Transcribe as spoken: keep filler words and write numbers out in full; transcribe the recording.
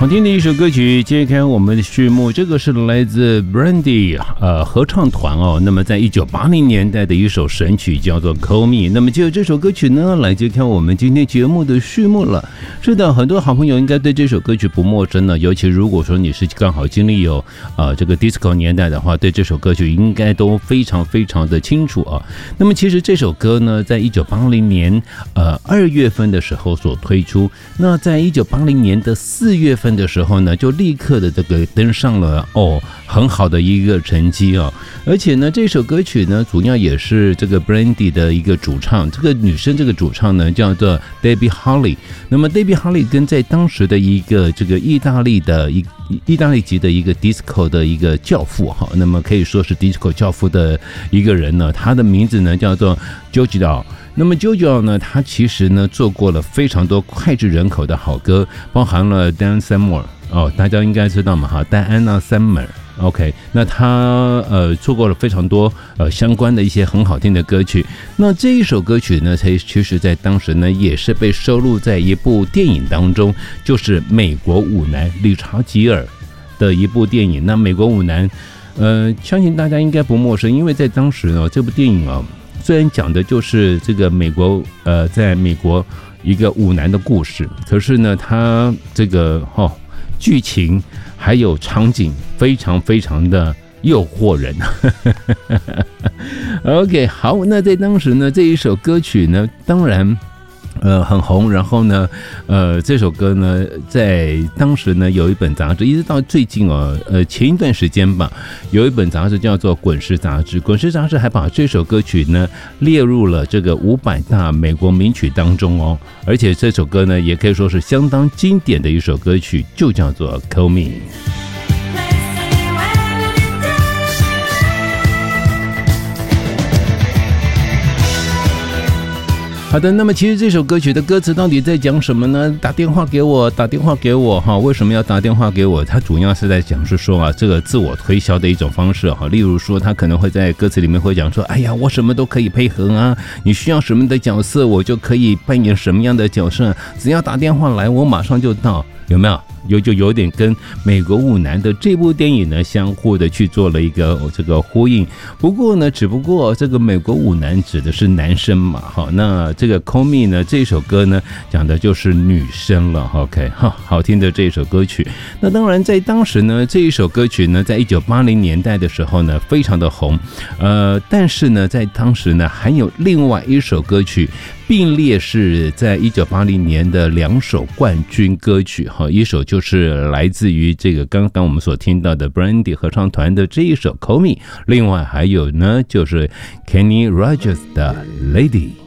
好听的一首歌曲，揭开我们的序幕。这个是来自 Brandy 呃合唱团哦。那么在一九八零年代的一首神曲叫做 Call Me。那么就这首歌曲呢，来揭开我们今天节目的序幕了。是的，很多好朋友应该对这首歌曲不陌生了，尤其如果说你是刚好经历有呃这个 disco 年代的话，对这首歌曲应该都非常非常的清楚啊。那么其实这首歌呢，在一九八零年呃二月份的时候所推出，那在一九八零年的四月份的时候呢，就立刻的这个登上了哦很好的一个成绩哦。而且呢，这首歌曲呢，主要也是这个 Brandy 的一个主唱，这个女生这个主唱呢叫做 Debbie Harry。那么 Debbie Harry 跟在当时的一个这个意大利的一意大利籍的一个 disco 的一个教父哈，那么可以说是 disco 教父的一个人呢，他的名字呢叫做 JoJo。那么 JoJo 呢，他其实呢做过了非常多脍炙人口的好歌，包含了 Dan Summer 哦，大家应该知道嘛哈，戴安娜 Summer。OK， 那他呃做过了非常多呃相关的一些很好听的歌曲。那这一首歌曲呢，其实在当时呢也是被收录在一部电影当中，就是美国舞男理查吉尔的一部电影。那美国舞男，呃，相信大家应该不陌生，因为在当时呢，这部电影啊，虽然讲的就是这个美国呃在美国一个舞男的故事，可是呢，他这个哦剧情还有场景非常非常的诱惑人。OK， 好，那在当时呢，这一首歌曲呢，当然呃很红，然后呢，呃这首歌呢，在当时呢有一本杂志，一直到最近哦，呃前一段时间吧，有一本杂志叫做《滚石》杂志，《滚石》杂志还把这首歌曲呢列入了这个五百大美国名曲当中哦，而且这首歌呢也可以说是相当经典的一首歌曲，就叫做《Call Me》。好的，那么其实这首歌曲的歌词到底在讲什么呢？打电话给我，打电话给我哈，为什么要打电话给我？它主要是在讲是说啊，这个自我推销的一种方式哈。例如说，他可能会在歌词里面会讲说，哎呀，我什么都可以配合啊，你需要什么的角色，我就可以扮演什么样的角色，只要打电话来，我马上就到，有没有？有就有点跟美国舞男的这部电影呢相互的去做了一个这个呼应。不过呢，只不过这个美国舞男指的是男生嘛，好，那这个 Call Me 呢这首歌呢讲的就是女生了。OK， 好，好听的这首歌曲。那当然在当时呢，这一首歌曲呢，在一九八零年代的时候呢，非常的红。呃，但是呢，在当时呢，还有另外一首歌曲并列是在一九八零年的两首冠军歌曲哈，一首就是来自于这个刚刚我们所听到的 Brandy 合唱团的这一首 Call Me， 另外还有呢就是 Kenny Rogers 的 Lady。